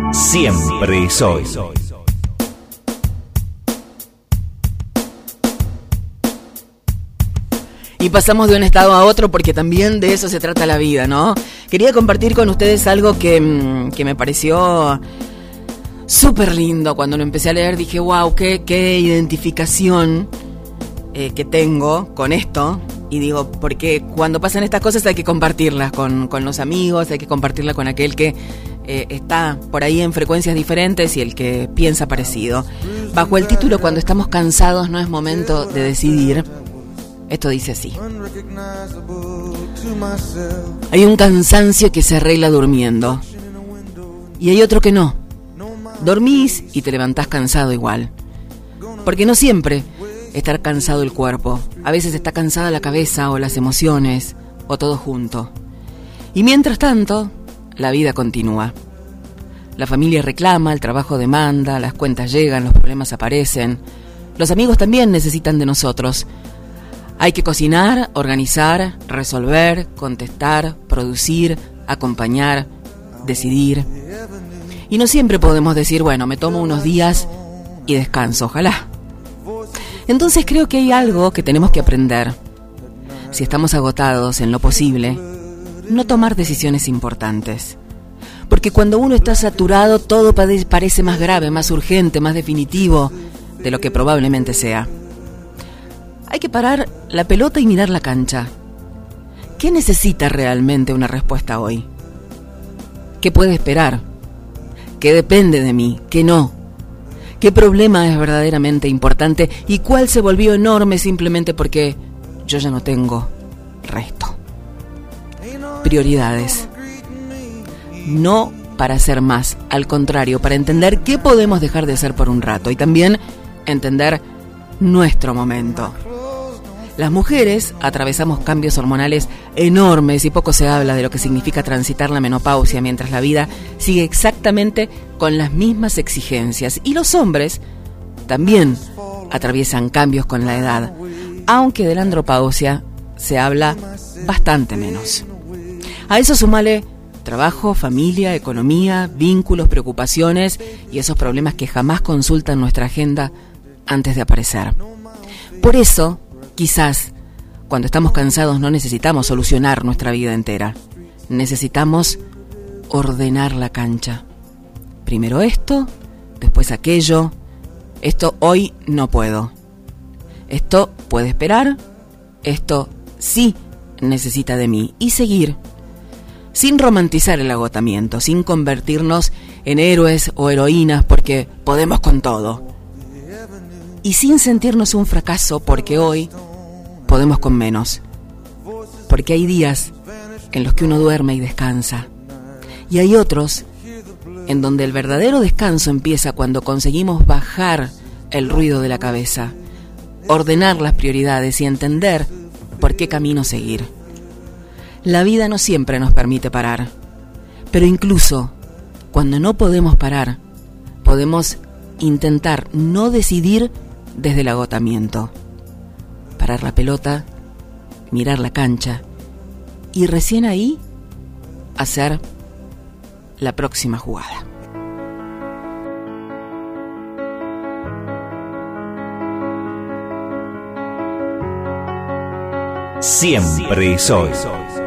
Siempre soy. Y pasamos de un estado a otro porque también de eso se trata la vida, ¿no? Quería compartir con ustedes algo que me pareció súper lindo. Cuando lo empecé a leer dije, wow, qué identificación que tengo con esto. Y digo, porque cuando pasan estas cosas hay que compartirlas con los amigos, hay que compartirlas con aquel que está por ahí en frecuencias diferentes y el que piensa parecido. Bajo el título Cuando estamos cansados no es momento de decidir, esto dice así: hay un cansancio que se arregla durmiendo y hay otro que no. Dormís y te levantás cansado igual, porque no siempre estar cansado el cuerpo, a veces está cansada la cabeza o las emociones o todo junto. Y mientras tanto, la vida continúa. La familia reclama, el trabajo demanda, las cuentas llegan, los problemas aparecen. Los amigos también necesitan de nosotros. Hay que cocinar, organizar, resolver, contestar, producir, acompañar, decidir. Y no siempre podemos decir, bueno, me tomo unos días y descanso, ojalá. Entonces creo que hay algo que tenemos que aprender. Si estamos agotados en lo posible, no tomar decisiones importantes. Porque cuando uno está saturado, todo parece más grave, más urgente, más definitivo de lo que probablemente sea. Hay que parar la pelota y mirar la cancha. ¿Qué necesita realmente una respuesta hoy? ¿Qué puede esperar? ¿Qué depende de mí? ¿Qué no? ¿Qué problema es verdaderamente importante y cuál se volvió enorme simplemente porque yo ya no tengo resto? Prioridades. No para hacer más, al contrario, para entender qué podemos dejar de hacer por un rato y también entender nuestro momento. Las mujeres atravesamos cambios hormonales enormes y poco se habla de lo que significa transitar la menopausia mientras la vida sigue exactamente con las mismas exigencias. Y los hombres también atraviesan cambios con la edad, aunque de la andropausia se habla bastante menos. A eso sumale trabajo, familia, economía, vínculos, preocupaciones y esos problemas que jamás consultan nuestra agenda antes de aparecer. Por eso, quizás, cuando estamos cansados no necesitamos solucionar nuestra vida entera. Necesitamos ordenar la cancha. Primero esto, después aquello. Esto hoy no puedo. Esto puede esperar. Esto sí necesita de mí. Y seguir. Sin romantizar el agotamiento, sin convertirnos en héroes o heroínas porque podemos con todo. Y sin sentirnos un fracaso porque hoy podemos con menos. Porque hay días en los que uno duerme y descansa. Y hay otros en donde el verdadero descanso empieza cuando conseguimos bajar el ruido de la cabeza, ordenar las prioridades y entender por qué camino seguir. La vida no siempre nos permite parar, pero incluso cuando no podemos parar, podemos intentar no decidir desde el agotamiento. Parar la pelota, mirar la cancha y recién ahí hacer la próxima jugada. Siempre soy.